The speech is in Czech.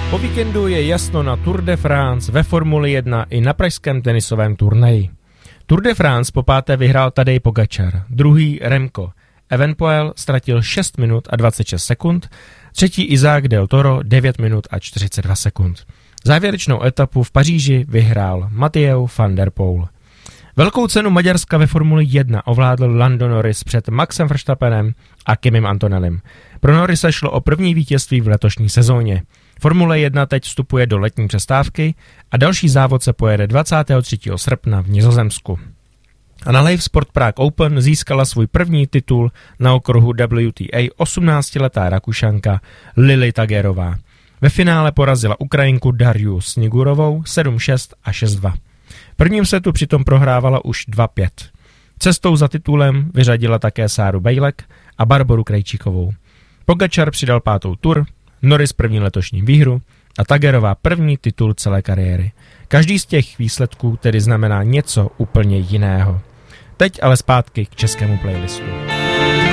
Po víkendu je jasno na Tour de France, ve Formuli 1 i na pražském tenisovém turnaji. Tour de France po páté vyhrál Tadej Pogačar, druhý Remco Evenepoel ztratil 6 minut a 26 sekund, třetí Isaac Del Toro 9 minut a 42 sekund. Závěrečnou etapu v Paříži vyhrál Mathieu van der Poel. Velkou cenu Maďarska ve Formuli 1 ovládl Lando Norris před Maxem Verstappenem a Kimim Antonelem. Pro Norrise šlo o první vítězství v letošní sezóně. Formule 1 teď vstupuje do letní přestávky a další závod se pojede 23. srpna v Nizozemsku. A na Live Sport Prague Open získala svůj první titul na okruhu WTA 18letá Rakušanka Lily Tagerová. Ve finále porazila Ukrajinku Darju Snigurovou 7-6 a 6-2. V prvním setu přitom prohrávala už 2-5. Cestou za titulem vyřadila také Sáru Bejlek a Barboru Krejčíkovou. Pogačar přidal 5. Tour, Norris první letošní výhru a Tagerová první titul celé kariéry. Každý z těch výsledků tedy znamená něco úplně jiného. Teď ale zpátky k českému playlistu.